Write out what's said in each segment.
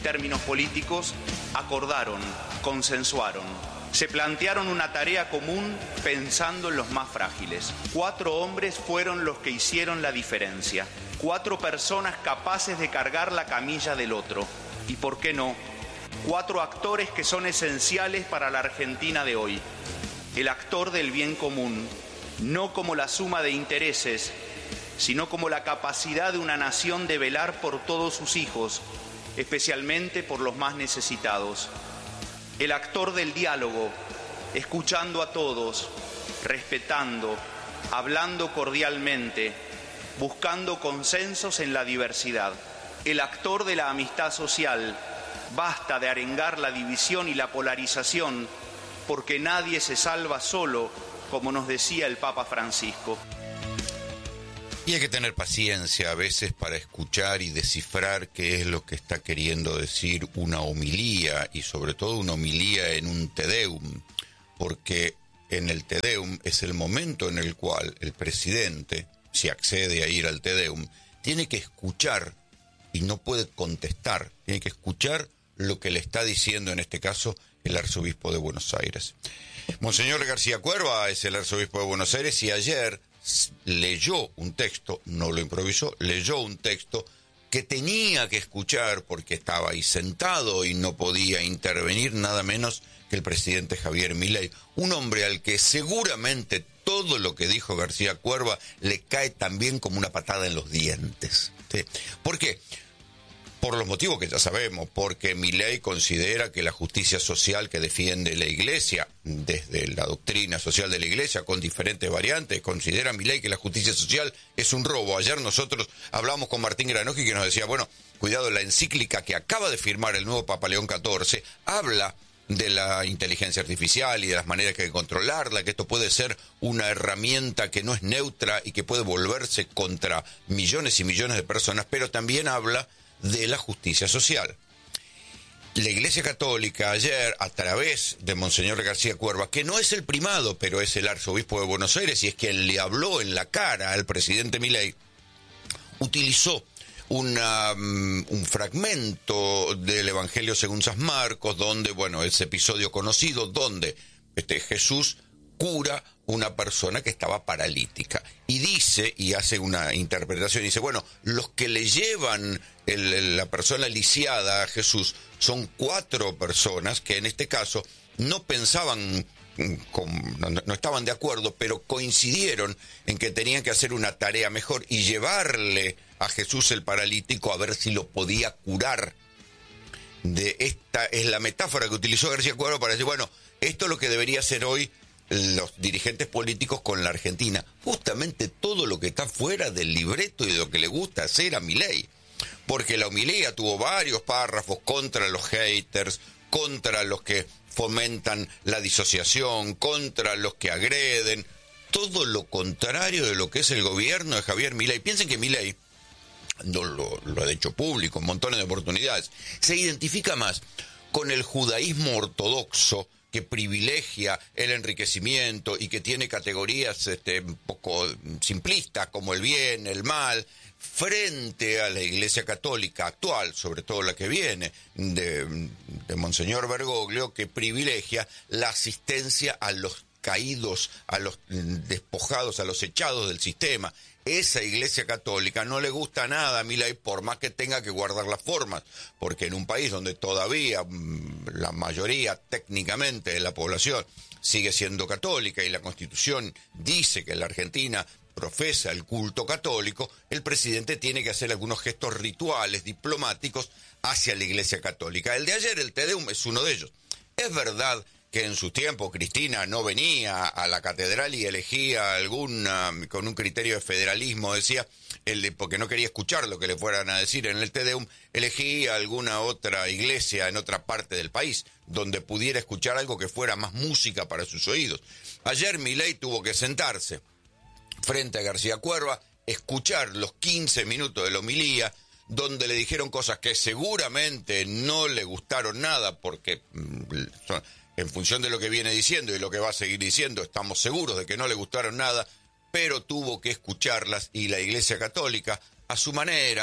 términos políticos, acordaron, consensuaron. Se plantearon una tarea común pensando en los más frágiles. 4 hombres fueron los que hicieron la diferencia. 4 personas capaces de cargar la camilla del otro. Y por qué no, 4 actores que son esenciales para la Argentina de hoy. El actor del bien común, no como la suma de intereses, sino como la capacidad de una nación de velar por todos sus hijos, especialmente por los más necesitados. El actor del diálogo, escuchando a todos, respetando, hablando cordialmente, buscando consensos en la diversidad. El actor de la amistad social, basta de arengar la división y la polarización, porque nadie se salva solo, como nos decía el Papa Francisco. Y hay que tener paciencia a veces para escuchar y descifrar qué es lo que está queriendo decir una homilía, y sobre todo una homilía en un Te Deum, porque en el Te Deum es el momento en el cual el presidente, si accede a ir al Te Deum, tiene que escuchar y no puede contestar, tiene que escuchar lo que le está diciendo en este caso el arzobispo de Buenos Aires. Monseñor García Cuerva es el arzobispo de Buenos Aires y ayer leyó un texto, no lo improvisó, leyó un texto que tenía que escuchar porque estaba ahí sentado y no podía intervenir nada menos que el presidente Javier Milei, un hombre al que seguramente todo lo que dijo García Cuerva le cae también como una patada en los dientes. ¿Sí? ¿Por qué? Por los motivos que ya sabemos, porque Milei considera que la justicia social que defiende la Iglesia, desde la doctrina social de la Iglesia, con diferentes variantes, considera Milei que la justicia social es un robo. Ayer nosotros hablamos con Martín Granoski que nos decía, bueno, cuidado, la encíclica que acaba de firmar el nuevo Papa León XIV habla de la inteligencia artificial y de las maneras que hay que controlarla, que esto puede ser una herramienta que no es neutra y que puede volverse contra millones y millones de personas, pero también habla de la justicia social. La Iglesia Católica ayer, a través de Monseñor García Cuerva, que no es el primado, pero es el arzobispo de Buenos Aires y es quien le habló en la cara al presidente Milei, utilizó un fragmento del Evangelio según San Marcos, donde, bueno, ese episodio conocido, donde Jesús cura una persona que estaba paralítica. Y dice, y hace una interpretación, dice, bueno, los que le llevan la persona lisiada a Jesús son 4 personas que en este caso no pensaban, no estaban de acuerdo, pero coincidieron en que tenían que hacer una tarea mejor y llevarle a Jesús el paralítico a ver si lo podía curar. Esta es la metáfora que utilizó García Cuerva para decir, bueno, esto es lo que debería hacer hoy los dirigentes políticos con la Argentina. Justamente todo lo que está fuera del libreto y de lo que le gusta hacer a Milei. Porque la homilía tuvo varios párrafos contra los haters, contra los que fomentan la disociación, contra los que agreden. Todo lo contrario de lo que es el gobierno de Javier Milei. Piensen que Milei, no lo ha hecho público en montones de oportunidades, se identifica más con el judaísmo ortodoxo que privilegia el enriquecimiento y que tiene categorías un poco simplistas como el bien, el mal, frente a la Iglesia Católica actual, sobre todo la que viene de Monseñor Bergoglio, que privilegia la asistencia a los caídos, a los despojados, a los echados del sistema. Esa Iglesia Católica no le gusta nada a Milei, por más que tenga que guardar las formas, porque en un país donde todavía la mayoría técnicamente de la población sigue siendo católica y la Constitución dice que la Argentina profesa el culto católico, el presidente tiene que hacer algunos gestos rituales, diplomáticos hacia la Iglesia Católica. El de ayer, el Te Deum, es uno de ellos. Es verdad que en su tiempo Cristina no venía a la catedral y elegía alguna, con un criterio de federalismo, decía, porque no quería escuchar lo que le fueran a decir en el Te Deum, elegía alguna otra iglesia en otra parte del país, donde pudiera escuchar algo que fuera más música para sus oídos. Ayer Milei tuvo que sentarse frente a García Cuerva, escuchar los 15 minutos de la homilía, donde le dijeron cosas que seguramente no le gustaron nada, porque en función de lo que viene diciendo y lo que va a seguir diciendo, estamos seguros de que no le gustaron nada, pero tuvo que escucharlas y la Iglesia Católica, a su manera,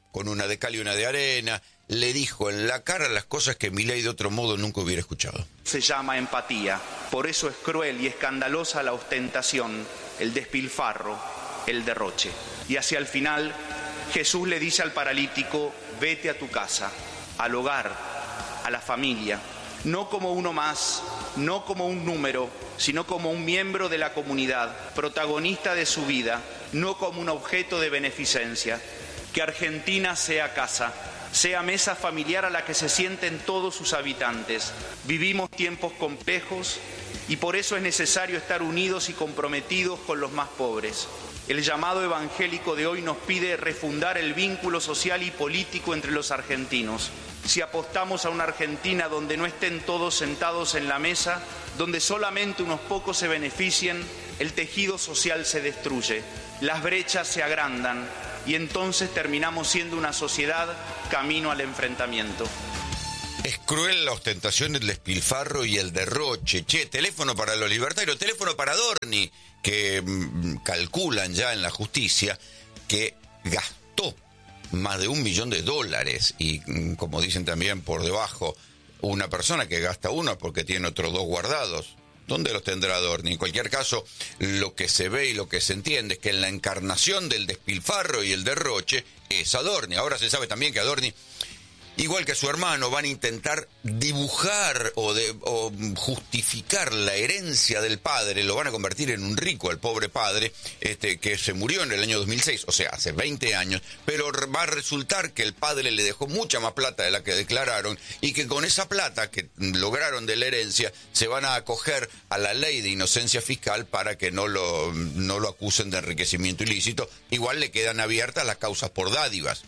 con una de cal y una de arena, le dijo en la cara las cosas que Milei de otro modo nunca hubiera escuchado. Se llama empatía. Por eso es cruel y escandalosa la ostentación, el despilfarro, el derroche. Y hacia el final, Jesús le dice al paralítico: vete a tu casa, al hogar, a la familia, no como uno más, no como un número, sino como un miembro de la comunidad, protagonista de su vida, no como un objeto de beneficencia. Que Argentina sea casa, sea mesa familiar a la que se sienten todos sus habitantes. Vivimos tiempos complejos y por eso es necesario estar unidos y comprometidos con los más pobres. El llamado evangélico de hoy nos pide refundar el vínculo social y político entre los argentinos. Si apostamos a una Argentina donde no estén todos sentados en la mesa, donde solamente unos pocos se beneficien, el tejido social se destruye, las brechas se agrandan y entonces terminamos siendo una sociedad camino al enfrentamiento. Es cruel la ostentación, el despilfarro y el derroche. Teléfono para los libertarios, teléfono para Adorni, que calculan ya en la justicia que gastó más de $1 millón y, como dicen también por debajo, una persona que gasta uno porque tiene otros 2 guardados. ¿Dónde los tendrá Adorni? En cualquier caso, lo que se ve y lo que se entiende es que en la encarnación del despilfarro y el derroche es Adorni. Ahora se sabe también que Adorni, igual que su hermano, van a intentar dibujar o justificar la herencia del padre. Lo van a convertir en un rico al pobre padre, que se murió en el año 2006, o sea, hace 20 años, pero va a resultar que el padre le dejó mucha más plata de la que declararon y que con esa plata que lograron de la herencia se van a acoger a la ley de inocencia fiscal para que no lo acusen de enriquecimiento ilícito. Igual le quedan abiertas las causas por dádivas.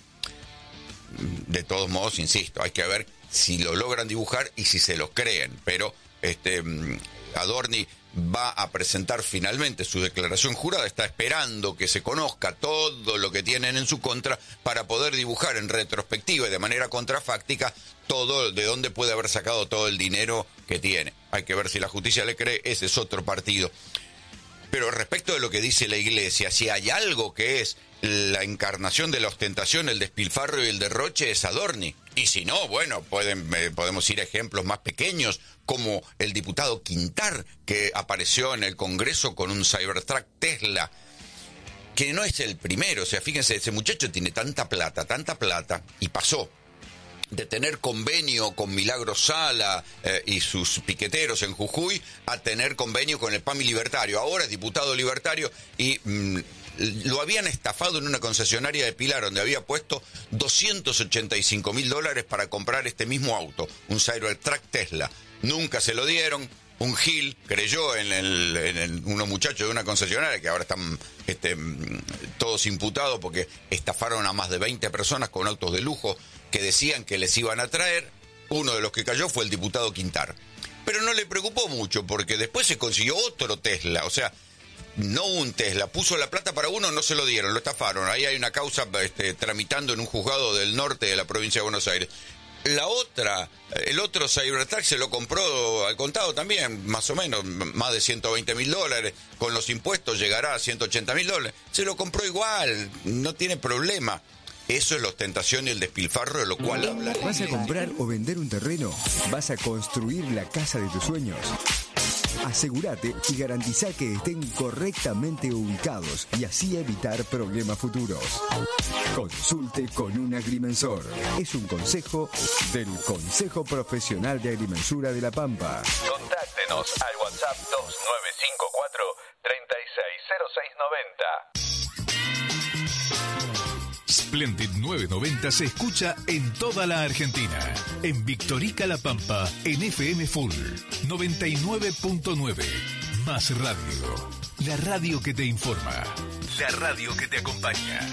De todos modos, insisto, hay que ver si lo logran dibujar y si se lo creen, pero Adorni va a presentar finalmente su declaración jurada, está esperando que se conozca todo lo que tienen en su contra para poder dibujar en retrospectiva y de manera contrafáctica todo de dónde puede haber sacado todo el dinero que tiene. Hay que ver si la justicia le cree, ese es otro partido. Pero respecto de lo que dice la Iglesia, si hay algo que es la encarnación de la ostentación, el despilfarro y el derroche, es Adorni. Y si no, bueno, podemos ir a ejemplos más pequeños, como el diputado Quintar, que apareció en el Congreso con un Cybertruck Tesla, que no es el primero. O sea, fíjense, ese muchacho tiene tanta plata, y pasó de tener convenio con Milagro Sala y sus piqueteros en Jujuy a tener convenio con el PAMI libertario. Ahora es diputado libertario y lo habían estafado en una concesionaria de Pilar, donde había puesto $285.000 para comprar este mismo auto, un Cybertruck Tesla. Nunca se lo dieron. Un gil creyó en unos muchachos de una concesionaria que ahora están todos imputados porque estafaron a más de 20 personas con autos de lujo que decían que les iban a traer. Uno de los que cayó fue el diputado Quintar. Pero no le preocupó mucho porque después se consiguió otro Tesla, o sea, no un Tesla, puso la plata para uno, no se lo dieron, lo estafaron. Ahí hay una causa tramitando en un juzgado del norte de la provincia de Buenos Aires. El otro Cybertruck se lo compró al contado también, más o menos, más de $120.000. Con los impuestos llegará a $180.000. Se lo compró igual, no tiene problema. Eso es la ostentación y el despilfarro, de lo cual habla. ¿Vas a comprar o vender un terreno? ¿Vas a construir la casa de tus sueños? Asegúrate y garantiza que estén correctamente ubicados y así evitar problemas futuros. Consulte con un agrimensor. Es un consejo del Consejo Profesional de Agrimensura de La Pampa. Contáctenos al WhatsApp 2954 360690. Splendid 990 se escucha en toda la Argentina. En Victorica La Pampa, en FM Full 99.9. Más radio. La radio que te informa. La radio que te acompaña.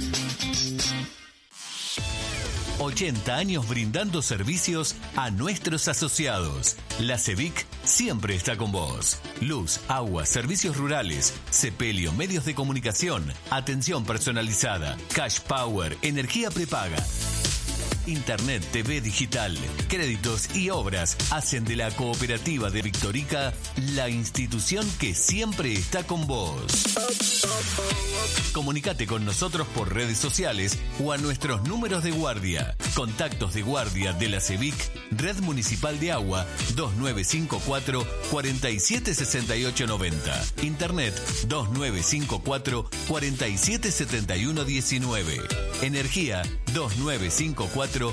80 años brindando servicios a nuestros asociados. La CEVIC siempre está con vos. Luz, agua, servicios rurales, sepelio, medios de comunicación, atención personalizada, cash power, energía prepaga. Internet, TV digital, créditos y obras hacen de la Cooperativa de Victorica la institución que siempre está con vos. Comunicate con nosotros por redes sociales o a nuestros números de guardia. Contactos de guardia de la CEVIC, Red Municipal de Agua, 2954 476890. Internet 2954 477119. Energía 2954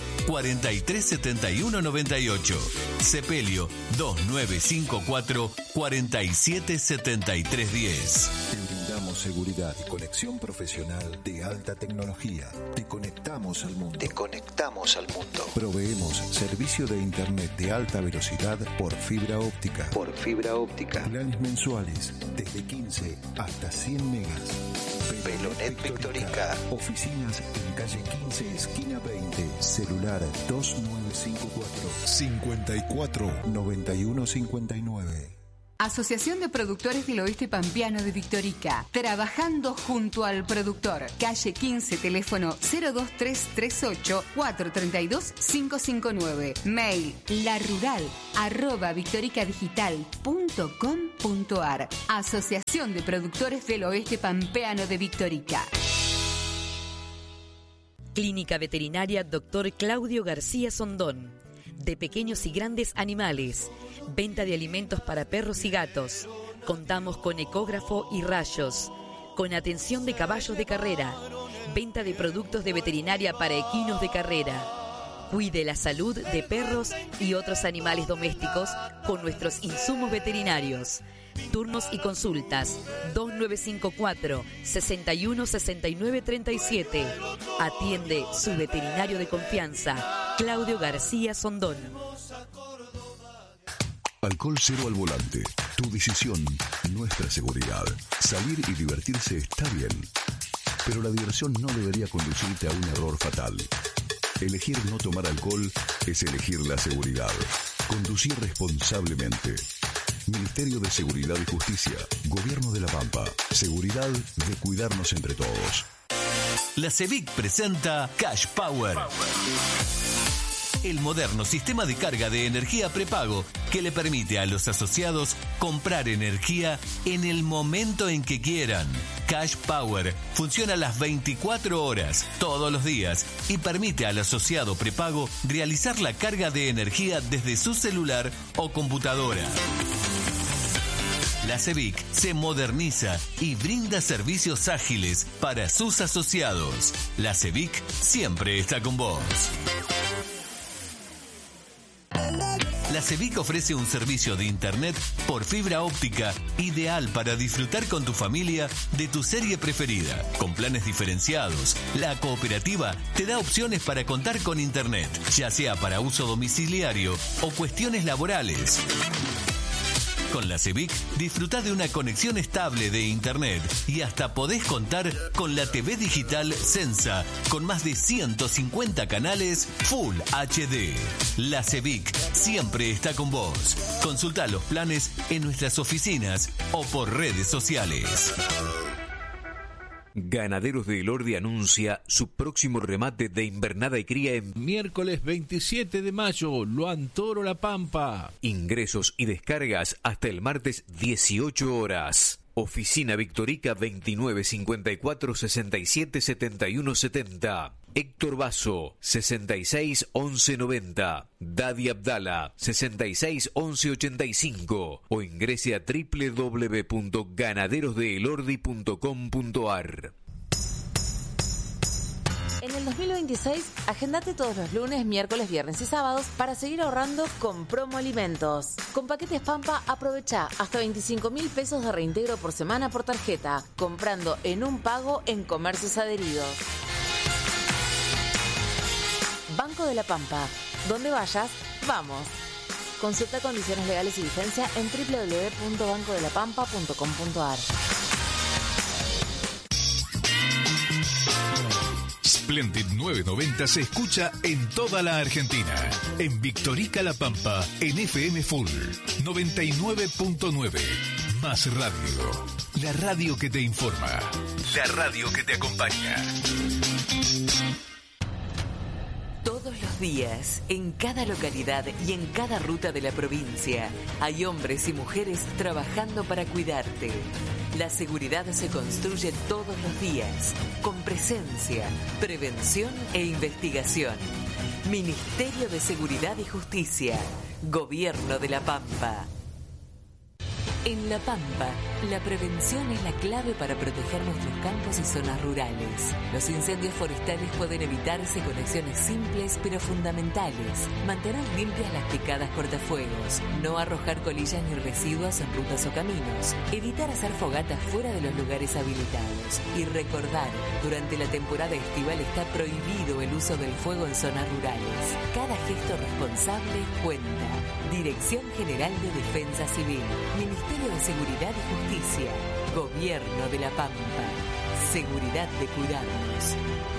437198. Sepelio 2954 477310. Te brindamos seguridad y conexión profesional de alta tecnología. Te conectamos al mundo. Proveemos servicio de internet de alta velocidad por fibra óptica. Planes mensuales desde 15 hasta 100 megas. Velonet Victorica. Oficinas en calle 15, esquina 20. Celular 2954 54 91 59. Asociación de Productores del Oeste Pampeano de Victorica. Trabajando junto al productor. Calle 15, teléfono 02338 432 559. Mail larural@victoricadigital.com.ar. Asociación de Productores del Oeste Pampeano de Victorica. Clínica Veterinaria Dr. Claudio García Sondón. De pequeños y grandes animales. Venta de alimentos para perros y gatos. Contamos con ecógrafo y rayos. Con atención de caballos de carrera. Venta de productos de veterinaria para equinos de carrera. Cuide la salud de perros y otros animales domésticos con nuestros insumos veterinarios. Turnos y consultas 2954 61 69 37. Atiende su veterinario de confianza, Claudio García Sondón. Alcohol cero al volante. Tu decisión, nuestra seguridad. Salir y divertirse está bien, pero la diversión no debería conducirte a un error fatal. Elegir no tomar alcohol es elegir la seguridad. Conducir responsablemente. Ministerio de Seguridad y Justicia. Gobierno de La Pampa. Seguridad de cuidarnos entre todos. La CEVIC presenta Cash Power. El moderno sistema de carga de energía prepago que le permite a los asociados comprar energía en el momento en que quieran. Cash Power funciona las 24 horas, todos los días, y permite al asociado prepago realizar la carga de energía desde su celular o computadora. La CEVIC se moderniza y brinda servicios ágiles para sus asociados. La CEVIC siempre está con vos. La CEVIC ofrece un servicio de internet por fibra óptica ideal para disfrutar con tu familia de tu serie preferida. Con planes diferenciados, la cooperativa te da opciones para contar con internet, ya sea para uso domiciliario o cuestiones laborales. Con la CEVIC disfrutá de una conexión estable de internet y hasta podés contar con la TV digital Sensa con más de 150 canales Full HD. La CEVIC siempre está con vos. Consultá los planes en nuestras oficinas o por redes sociales. Ganaderos de Elordi anuncia su próximo remate de invernada y cría en miércoles 27 de mayo, Luan Toro La Pampa. Ingresos y descargas hasta el martes 18 horas. Oficina Victorica 2954 67 71 70. Héctor Basso 66 11 90. Dadi Abdala 66 11 85. O ingrese a www.ganaderosdeelordi.com.ar. En el 2026, agendate todos los lunes, miércoles, viernes y sábados para seguir ahorrando con Promo Alimentos. Con Paquetes Pampa, aprovecha hasta 25.000 pesos de reintegro por semana por tarjeta, comprando en un pago en comercios adheridos. Banco de la Pampa. Donde vayas, vamos. Consulta condiciones legales y vigencia en www.bancodelapampa.com.ar. Splendid 990 se escucha en toda la Argentina. En Victorica La Pampa, en FM Full 99.9. Más radio. La radio que te informa. La radio que te acompaña. Todos los días, en cada localidad y en cada ruta de la provincia, hay hombres y mujeres trabajando para cuidarte. La seguridad se construye todos los días, con presencia, prevención e investigación. Ministerio de Seguridad y Justicia, Gobierno de La Pampa. En La Pampa, la prevención es la clave para proteger nuestros campos y zonas rurales. Los incendios forestales pueden evitarse con acciones simples pero fundamentales. Mantener limpias las picadas cortafuegos, no arrojar colillas ni residuos en rutas o caminos, evitar hacer fogatas fuera de los lugares habilitados y recordar, durante la temporada estival está prohibido el uso del fuego en zonas rurales. Cada gesto responsable cuenta. Dirección General de Defensa Civil, Ministerio de Seguridad y Justicia, Gobierno de La Pampa. Seguridad de cuidarnos.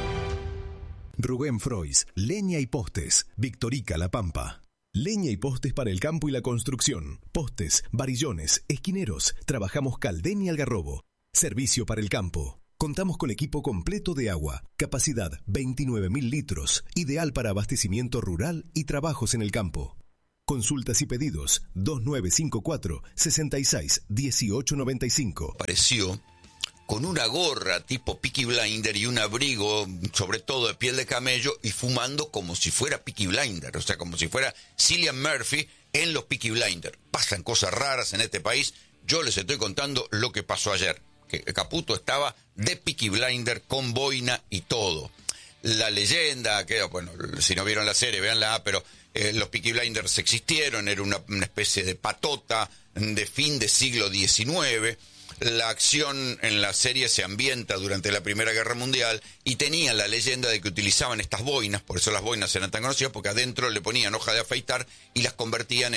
Rubén Frois, Leña y Postes, Victorica La Pampa. Leña y postes para el campo y la construcción. Postes, varillones, esquineros. Trabajamos Caldén y Algarrobo. Servicio para el campo. Contamos con equipo completo de agua. Capacidad 29.000 litros. Ideal para abastecimiento rural y trabajos en el campo. Consultas y pedidos 2954 66 1895. Apareció con una gorra tipo Peaky Blinder y un abrigo, sobre todo de piel de camello, y fumando como si fuera Peaky Blinder, o sea, como si fuera Cillian Murphy en los Peaky Blinders. Pasan cosas raras en este país. Yo les estoy contando lo que pasó ayer, que Caputo estaba de Peaky Blinder con boina y todo. La leyenda, que bueno, si no vieron la serie, véanla, pero los Peaky Blinders existieron, era una especie de patota de fin de siglo XIX. La acción en la serie se ambienta durante la Primera Guerra Mundial y tenían la leyenda de que utilizaban estas boinas, por eso las boinas eran tan conocidas, porque adentro le ponían hoja de afeitar y las convertían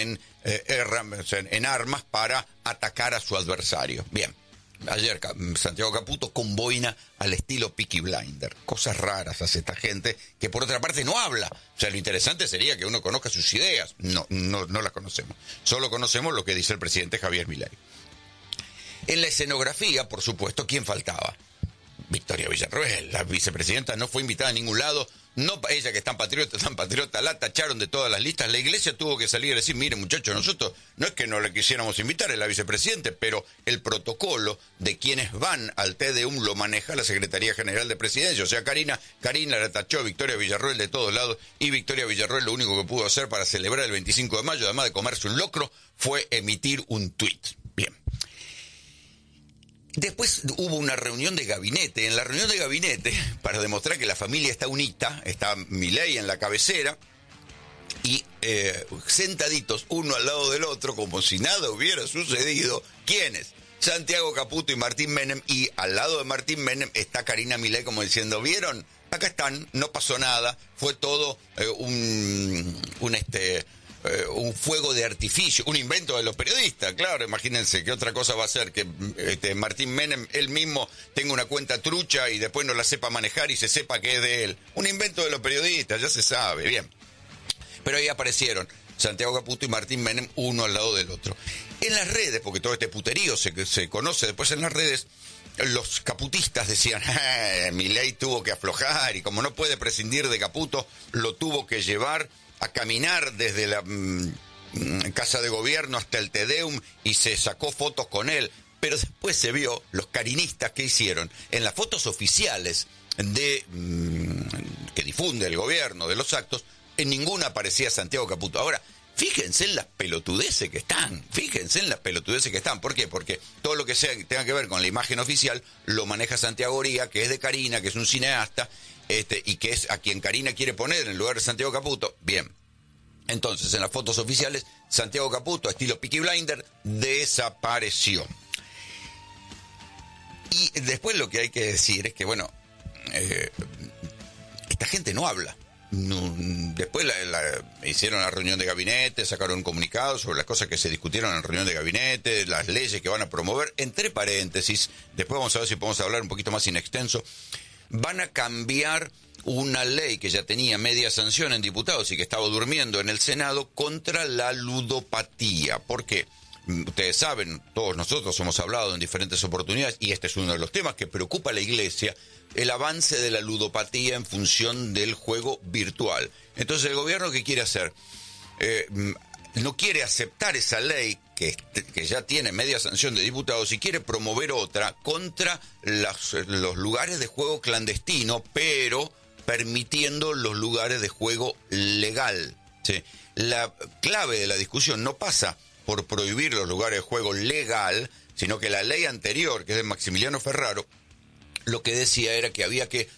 en armas para atacar a su adversario. Bien. Ayer Santiago Caputo con boina al estilo Peaky Blinder. Cosas raras hace esta gente que por otra parte no habla. O sea, lo interesante sería que uno conozca sus ideas. No las conocemos. Solo conocemos lo que dice el presidente Javier Milei. En la escenografía, por supuesto, ¿quién faltaba? Victoria Villarroel, la vicepresidenta, no fue invitada a ningún lado. No, ella que es tan patriota, la tacharon de todas las listas. La iglesia tuvo que salir y decir, miren muchachos, nosotros no es que no le quisiéramos invitar, es la vicepresidente, pero el protocolo de quienes van al TDUM lo maneja la Secretaría General de Presidencia. O sea, Karina la tachó a Victoria Villarroel de todos lados, y Victoria Villarroel lo único que pudo hacer para celebrar el 25 de mayo, además de comerse un locro, fue emitir un tuit. Bien. Después hubo una reunión de gabinete. En la reunión de gabinete, para demostrar que la familia está unita, está Milei en la cabecera y sentaditos uno al lado del otro como si nada hubiera sucedido. ¿Quiénes? Santiago Caputo y Martín Menem, y al lado de Martín Menem está Karina Milei como diciendo, ¿vieron? Acá están, no pasó nada, fue todo un fuego de artificio, un invento de los periodistas, claro, imagínense qué otra cosa va a ser que Martín Menem él mismo tenga una cuenta trucha y después no la sepa manejar y se sepa que es de él. Un invento de los periodistas, ya se sabe, bien. Pero ahí aparecieron Santiago Caputo y Martín Menem uno al lado del otro. En las redes, porque todo este puterío se conoce después en las redes, los caputistas decían, Milei tuvo que aflojar y como no puede prescindir de Caputo, lo tuvo que llevar a caminar desde la Casa de Gobierno hasta el TDUM y se sacó fotos con él. Pero después se vio los carinistas que hicieron en las fotos oficiales que difunde el gobierno de los actos, en ninguna aparecía Santiago Caputo. Ahora, fíjense en las pelotudeces que están, ¿Por qué? Porque todo lo que tenga que ver con la imagen oficial lo maneja Santiago Oría, que es de Karina, que es un cineasta, y que es a quien Karina quiere poner en el lugar de Santiago Caputo. Bien, entonces en las fotos oficiales Santiago Caputo, estilo Peaky Blinder, desapareció. Y después lo que hay que decir es que, bueno, esta gente no habla. Después hicieron la reunión de gabinete, sacaron un comunicado sobre las cosas que se discutieron en la reunión de gabinete, las leyes que van a promover, entre paréntesis, después vamos a ver si podemos hablar un poquito más in extenso. Van a cambiar una ley que ya tenía media sanción en diputados y que estaba durmiendo en el Senado contra la ludopatía. ¿Por qué? ustedes saben, todos nosotros hemos hablado en diferentes oportunidades, y este es uno de los temas que preocupa a la Iglesia, el avance de la ludopatía en función del juego virtual. Entonces, el gobierno, ¿qué quiere hacer? No quiere aceptar esa ley que ya tiene media sanción de diputados y quiere promover otra contra los lugares de juego clandestino, pero permitiendo los lugares de juego legal. ¿Sí? La clave de la discusión no pasa por prohibir los lugares de juego legal, sino que la ley anterior, que es de Maximiliano Ferraro, lo que decía era que había que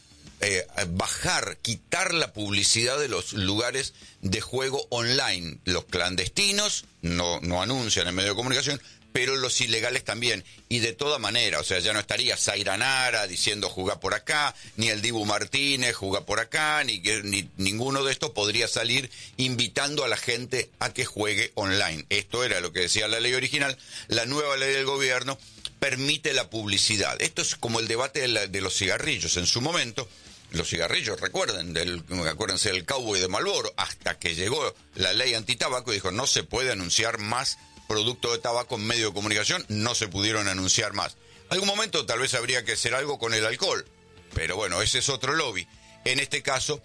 quitar la publicidad de los lugares de juego online. Los clandestinos no anuncian en medio de comunicación, pero los ilegales también. Y de toda manera, o sea, ya no estaría Zaira Nara diciendo juega por acá, ni el Dibu Martínez juega por acá, ni ninguno de estos podría salir invitando a la gente a que juegue online. Esto era lo que decía la ley original. La nueva ley del gobierno permite la publicidad. Esto es como el debate de los cigarrillos. En su momento, los cigarrillos, acuérdense del Cowboy de Marlboro, hasta que llegó la ley antitabaco y dijo no se puede anunciar más producto de tabaco en medio de comunicación, no se pudieron anunciar más. Algún momento tal vez habría que hacer algo con el alcohol, pero bueno, ese es otro lobby. En este caso,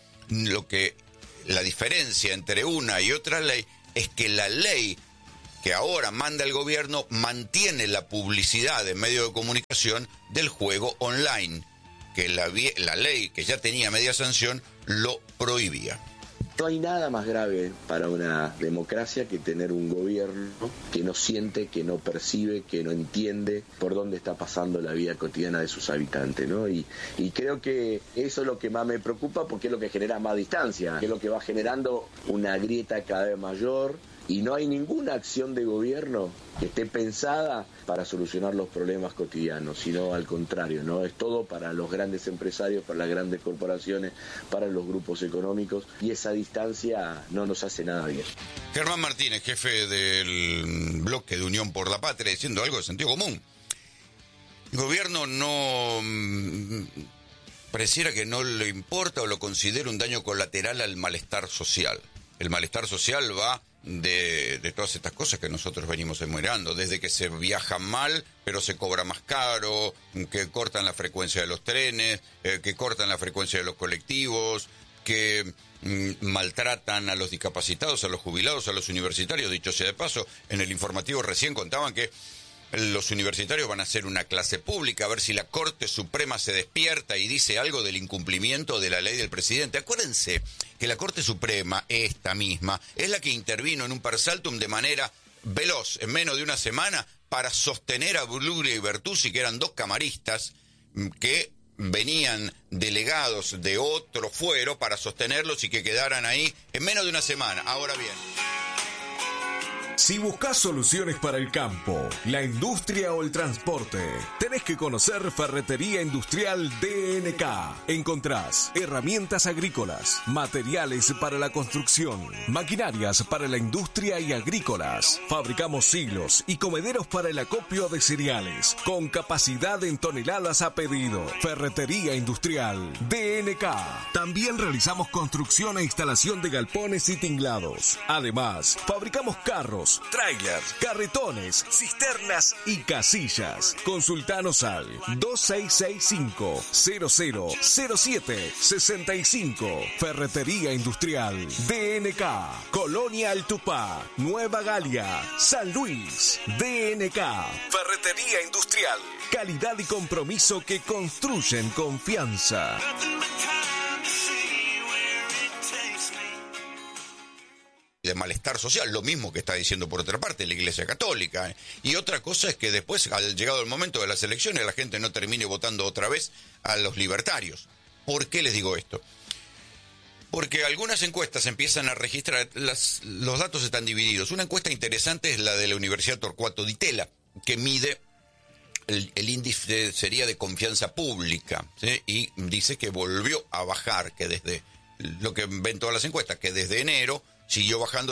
la diferencia entre una y otra ley es que la ley que ahora manda el gobierno mantiene la publicidad en medio de comunicación del juego online, que la ley que ya tenía media sanción lo prohibía. No hay nada más grave para una democracia que tener un gobierno que no siente, que no percibe, que no entiende por dónde está pasando la vida cotidiana de sus habitantes, ¿no? Y creo que eso es lo que más me preocupa, porque es lo que genera más distancia, que es lo que va generando una grieta cada vez mayor, y no hay ninguna acción de gobierno que esté pensada para solucionar los problemas cotidianos, sino al contrario, ¿no? Es todo para los grandes empresarios, para las grandes corporaciones, para los grupos económicos, y esa distancia no nos hace nada bien. Germán Martínez, jefe del bloque de Unión por la Patria, diciendo algo de sentido común. El gobierno pareciera que no le importa o lo considera un daño colateral al malestar social. El malestar social va de todas estas cosas que nosotros venimos enumerando, desde que se viaja mal, pero se cobra más caro, que cortan la frecuencia de los trenes, que cortan la frecuencia de los colectivos, que maltratan a los discapacitados, a los jubilados, a los universitarios. Dicho sea de paso, en el informativo recién contaban que los universitarios van a hacer una clase pública, a ver si la Corte Suprema se despierta y dice algo del incumplimiento de la ley del presidente. Acuérdense que la Corte Suprema, esta misma, es la que intervino en un per saltum de manera veloz, en menos de una semana, para sostener a Bruglia y Bertuzzi, que eran dos camaristas que venían delegados de otro fuero para sostenerlos y que quedaran ahí en menos de una semana. Ahora bien, si buscas soluciones para el campo, la industria o el transporte, tenés que conocer Ferretería Industrial DNK. Encontrás herramientas agrícolas, materiales para la construcción, maquinarias para la industria y agrícolas. Fabricamos silos y comederos para el acopio de cereales, con capacidad en toneladas a pedido. Ferretería Industrial DNK. También realizamos construcción e instalación de galpones y tinglados. Además, fabricamos carros, trailers, carretones, cisternas y casillas. Consultanos al 2665-000765. Ferretería Industrial DNK. Colonia El Tupá, Nueva Galia, San Luis. DNK. Ferretería Industrial. Calidad y compromiso que construyen confianza. De malestar social, lo mismo que está diciendo por otra parte la Iglesia Católica. Y otra cosa es que después, al llegado el momento de las elecciones, la gente no termine votando otra vez a los libertarios. ¿Por qué les digo esto? Porque algunas encuestas empiezan a registrar, los datos están divididos. Una encuesta interesante es la de la Universidad Torcuato Di Tella, que mide el índice sería de confianza pública, ¿sí? Y dice que volvió a bajar, que desde lo que ven todas las encuestas, que desde enero siguió bajando.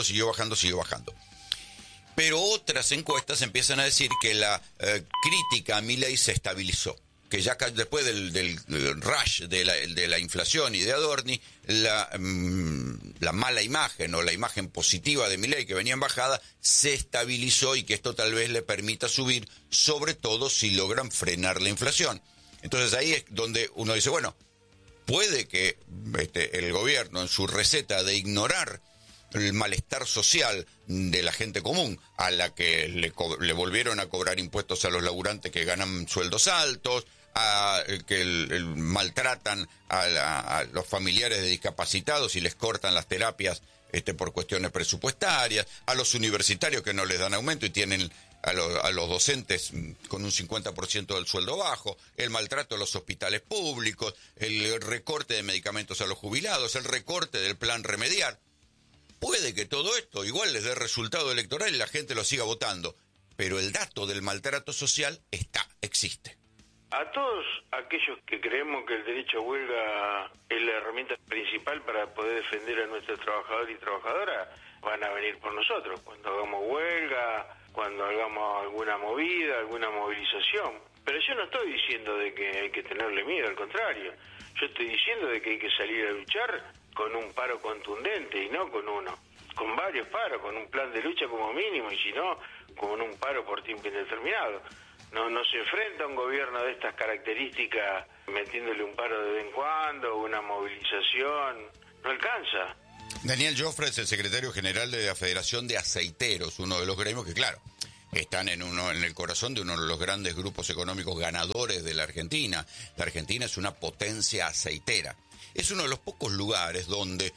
Pero otras encuestas empiezan a decir que la crítica a Milei se estabilizó. que ya después del rush de la inflación y de Adorni, la mala imagen o la imagen positiva de Milei, que venía en bajada, se estabilizó y que esto tal vez le permita subir, sobre todo si logran frenar la inflación. Entonces ahí es donde uno dice, bueno, puede que el gobierno en su receta de ignorar el malestar social de la gente común, a la que le volvieron a cobrar impuestos a los laburantes que ganan sueldos altos, a que maltratan a los familiares de discapacitados y les cortan las terapias por cuestiones presupuestarias, a los universitarios que no les dan aumento y tienen a los docentes con un 50% del sueldo bajo, el maltrato a los hospitales públicos, el recorte de medicamentos a los jubilados, el recorte del plan remediar. Puede que todo esto igual les dé resultado electoral y la gente lo siga votando, pero el dato del maltrato social existe. A todos aquellos que creemos que el derecho a huelga es la herramienta principal para poder defender a nuestros trabajadores y trabajadoras, van a venir por nosotros cuando hagamos huelga, cuando hagamos alguna movida, alguna movilización. Pero yo no estoy diciendo de que hay que tenerle miedo, al contrario. Yo estoy diciendo de que hay que salir a luchar con un paro contundente y no con uno, con varios paros, con un plan de lucha como mínimo y si no, con un paro por tiempo indeterminado. No se enfrenta a un gobierno de estas características metiéndole un paro de vez en cuando, una movilización, no alcanza. Daniel Joffre es el secretario general de la Federación de Aceiteros, uno de los gremios que, claro, están en el corazón de uno de los grandes grupos económicos ganadores de la Argentina. La Argentina es una potencia aceitera. Es uno de los pocos lugares donde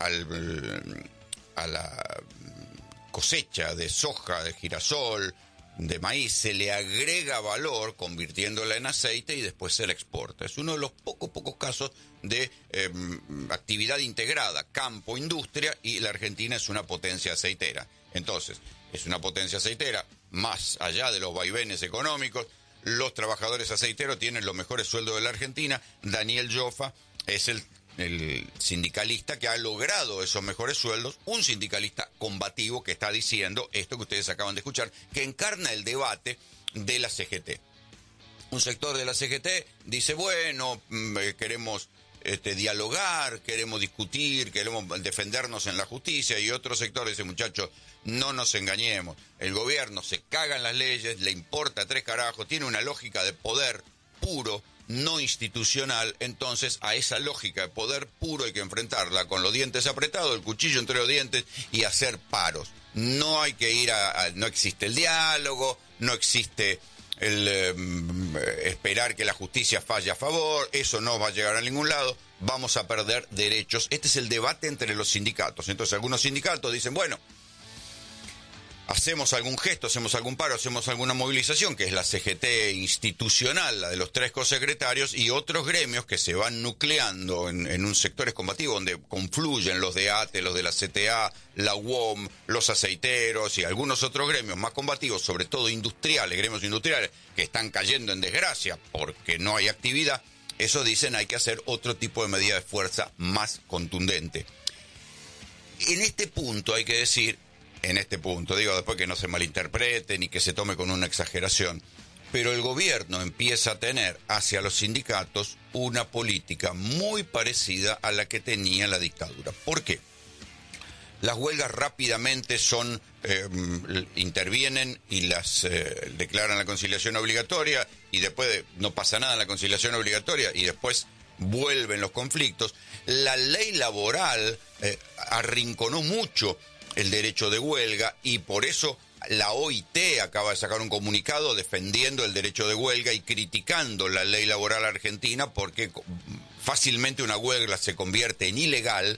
a la cosecha de soja, de girasol, de maíz, se le agrega valor convirtiéndola en aceite y después se la exporta. Es uno de los pocos casos de actividad integrada, campo, industria, y la Argentina es una potencia aceitera. Entonces, es una potencia aceitera, más allá de los vaivenes económicos, los trabajadores aceiteros tienen los mejores sueldos de la Argentina. Daniel Joffre es el sindicalista que ha logrado esos mejores sueldos, un sindicalista combativo que está diciendo esto que ustedes acaban de escuchar, que encarna el debate de la CGT. Un sector de la CGT dice, bueno, queremos dialogar, queremos discutir, queremos defendernos en la justicia, y otro sector dice, muchachos, no nos engañemos, el gobierno se caga en las leyes, le importa tres carajos, tiene una lógica de poder puro, no institucional. Entonces a esa lógica de poder puro hay que enfrentarla con los dientes apretados, el cuchillo entre los dientes y hacer paros. No hay que ir no existe el diálogo, no existe el esperar que la justicia falle a favor, eso no va a llegar a ningún lado, vamos a perder derechos. Este es el debate entre los sindicatos. Entonces algunos sindicatos dicen, bueno, hacemos algún gesto, hacemos algún paro, hacemos alguna movilización, que es la CGT institucional, la de los tres cosecretarios, y otros gremios que se van nucleando en un sectores combativos donde confluyen los de ATE, los de la CTA, la UOM, los aceiteros y algunos otros gremios más combativos, sobre todo industriales, gremios industriales, que están cayendo en desgracia porque no hay actividad. Eso dicen, hay que hacer otro tipo de medida de fuerza más contundente. En este punto hay que decir, digo, después que no se malinterprete ni que se tome con una exageración, pero el gobierno empieza a tener hacia los sindicatos una política muy parecida a la que tenía la dictadura. ¿Por qué? Las huelgas rápidamente intervienen y las declaran la conciliación obligatoria, y después no pasa nada en la conciliación obligatoria y después vuelven los conflictos. La ley laboral arrinconó mucho el derecho de huelga, y por eso la OIT acaba de sacar un comunicado defendiendo el derecho de huelga y criticando la ley laboral argentina, porque fácilmente una huelga se convierte en ilegal.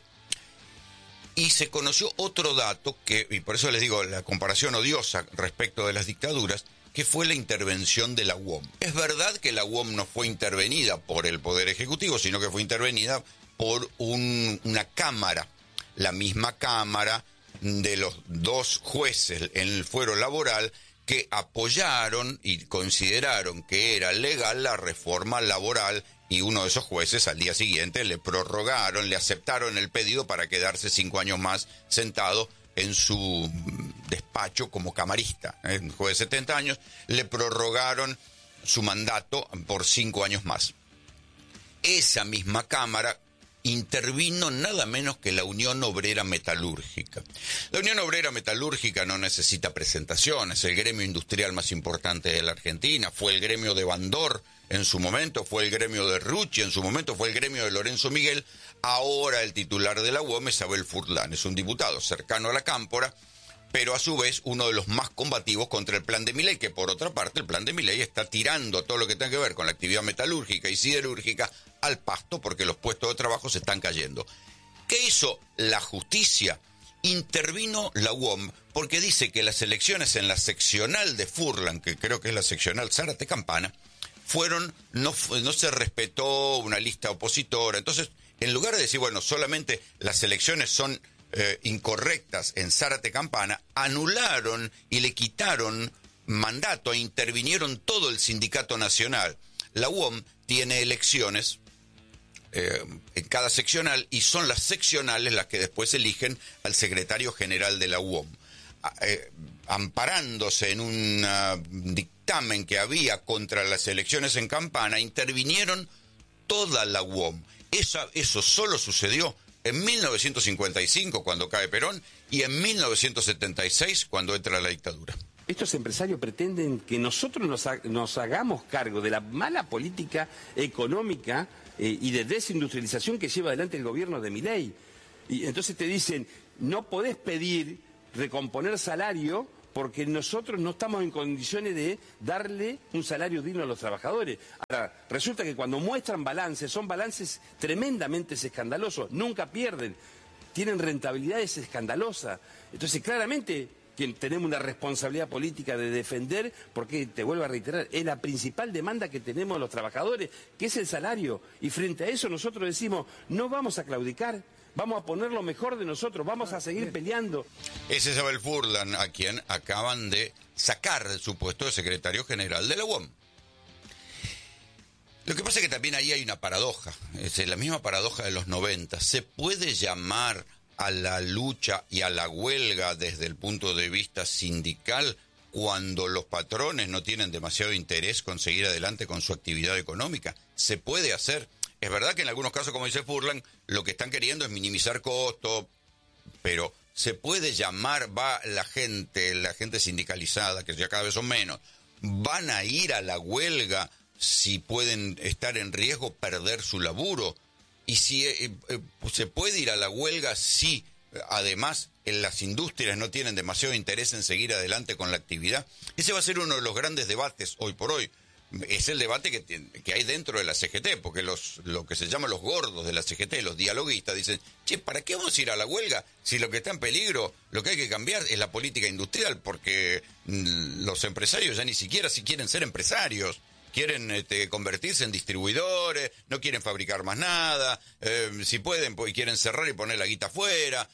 Y se conoció otro dato y por eso les digo la comparación odiosa respecto de las dictaduras, que fue la intervención de la UOM. Es verdad que la UOM no fue intervenida por el Poder Ejecutivo, sino que fue intervenida por una cámara, la misma cámara de los dos jueces en el fuero laboral, que apoyaron y consideraron que era legal la reforma laboral, y uno de esos jueces al día siguiente le prorrogaron, le aceptaron el pedido para quedarse 5 años más sentado en su despacho como camarista. Un juez de 70 años, le prorrogaron su mandato por 5 años más. Esa misma Cámara intervino nada menos que la Unión Obrera Metalúrgica. La Unión Obrera Metalúrgica no necesita presentaciones, el gremio industrial más importante de la Argentina, fue el gremio de Bandor en su momento, fue el gremio de Rucci en su momento, fue el gremio de Lorenzo Miguel. Ahora el titular de la UOM es Abel Furlan, es un diputado cercano a la Cámpora, pero a su vez uno de los más combativos contra el plan de Milei, que por otra parte el plan de Milei está tirando todo lo que tenga que ver con la actividad metalúrgica y siderúrgica al pasto porque los puestos de trabajo se están cayendo. ¿Qué hizo la justicia? Intervino la UOM porque dice que las elecciones en la seccional de Furlan, que creo que es la seccional Zárate Campana, no se respetó una lista opositora. Entonces, en lugar de decir, bueno, solamente las elecciones son incorrectas en Zárate Campana, anularon y le quitaron mandato e intervinieron todo el sindicato nacional. La UOM tiene elecciones en cada seccional y son las seccionales las que después eligen al secretario general de la UOM. Amparándose en un dictamen que había contra las elecciones en Campana, intervinieron toda la UOM. Eso solo sucedió en 1955, cuando cae Perón, y en 1976, cuando entra la dictadura. Estos empresarios pretenden que nosotros nos hagamos cargo de la mala política económica y de desindustrialización que lleva adelante el gobierno de Milei. Y entonces te dicen, no podés pedir recomponer salario porque nosotros no estamos en condiciones de darle un salario digno a los trabajadores. Ahora, resulta que cuando muestran balances, son balances tremendamente escandalosos, nunca pierden, tienen rentabilidades escandalosas. Entonces, claramente, que tenemos una responsabilidad política de defender, porque, te vuelvo a reiterar, es la principal demanda que tenemos los trabajadores, que es el salario. Y frente a eso nosotros decimos, no vamos a claudicar. Vamos a poner lo mejor de nosotros, vamos a seguir peleando. Ese es Abel Furlan, a quien acaban de sacar de su puesto de secretario general de la UOM. Lo que pasa es que también ahí hay una paradoja, es la misma paradoja de los 90. ¿Se puede llamar a la lucha y a la huelga desde el punto de vista sindical cuando los patrones no tienen demasiado interés en seguir adelante con su actividad económica? ¿Se puede hacer? Es verdad que en algunos casos, como dice Furlan, lo que están queriendo es minimizar costos, pero se puede llamar, la gente sindicalizada, que ya cada vez son menos, van a ir a la huelga si pueden estar en riesgo perder su laburo. Y si se puede ir a la huelga si además en las industrias no tienen demasiado interés en seguir adelante con la actividad. Ese va a ser uno de los grandes debates hoy por hoy. Es el debate que hay dentro de la CGT, porque lo que se llama los gordos de la CGT, los dialoguistas, dicen, che, ¿para qué vamos a ir a la huelga si lo que está en peligro, lo que hay que cambiar es la política industrial? Porque los empresarios ya ni siquiera si quieren ser empresarios, quieren convertirse en distribuidores, no quieren fabricar más nada, si pueden, pues quieren cerrar y poner la guita afuera.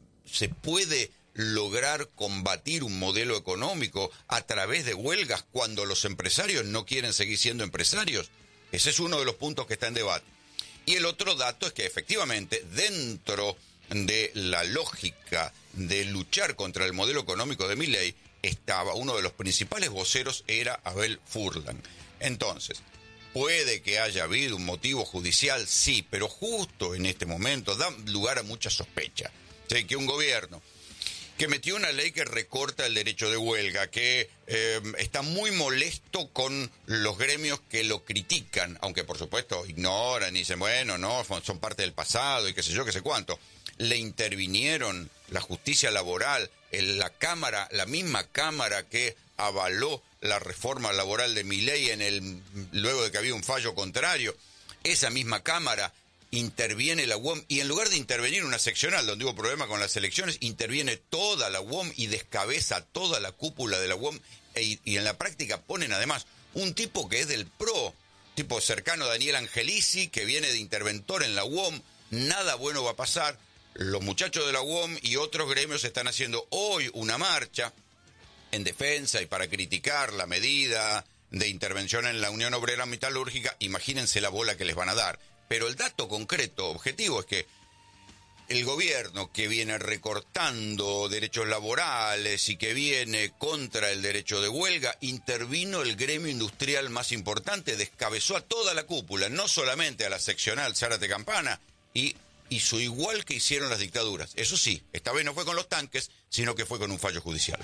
Se puede lograr combatir un modelo económico a través de huelgas cuando los empresarios no quieren seguir siendo empresarios. Ese es uno de los puntos que está en debate. Y el otro dato es que efectivamente dentro de la lógica de luchar contra el modelo económico de Milei estaba uno de los principales voceros, era Abel Furlan. Entonces, puede que haya habido un motivo judicial, sí, pero justo en este momento da lugar a mucha sospecha. O sea, que un gobierno que metió una ley que recorta el derecho de huelga, que está muy molesto con los gremios que lo critican, aunque por supuesto ignoran y dicen, bueno, no, son parte del pasado y qué sé yo, qué sé cuánto. Le intervinieron la justicia laboral, la Cámara, la misma Cámara que avaló la reforma laboral de Milei luego de que había un fallo contrario. Esa misma Cámara interviene la UOM, y en lugar de intervenir una seccional donde hubo problema con las elecciones, interviene toda la UOM y descabeza toda la cúpula de la UOM, y en la práctica ponen además un tipo que es del PRO, tipo cercano a Daniel Angelici, que viene de interventor en la UOM. Nada bueno va a pasar. Los muchachos de la UOM y otros gremios están haciendo hoy una marcha en defensa y para criticar la medida de intervención en la Unión Obrera Metalúrgica. Imagínense la bola que les van a dar. Pero el dato concreto, objetivo, es que el gobierno que viene recortando derechos laborales y que viene contra el derecho de huelga, intervino el gremio industrial más importante, descabezó a toda la cúpula, no solamente a la seccional Zárate Campana, y hizo igual que hicieron las dictaduras. Eso sí, esta vez no fue con los tanques, sino que fue con un fallo judicial.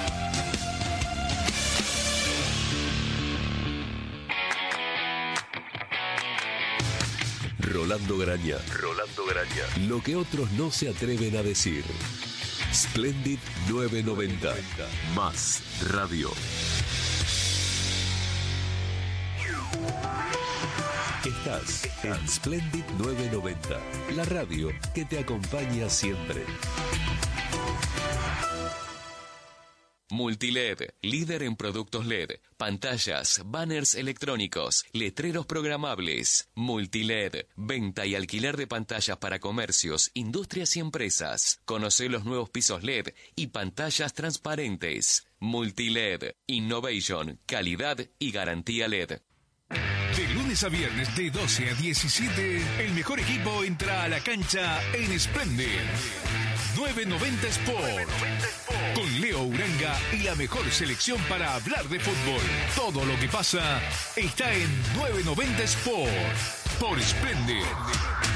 Rolando Graña. Lo que otros no se atreven a decir. Splendid 990. Más radio. Estás en Splendid 990. La radio que te acompaña siempre. Multiled, líder en productos LED, pantallas, banners electrónicos, letreros programables. Multiled, venta y alquiler de pantallas para comercios, industrias y empresas. Conoce los nuevos pisos LED y pantallas transparentes. Multiled, innovation, calidad y garantía LED. De lunes a viernes de 12 a 17, el mejor equipo entra a la cancha en Splendid 990 Sport. Con Leo Uranga y la mejor selección para hablar de fútbol. Todo lo que pasa está en 990 Sport. Por Splendid.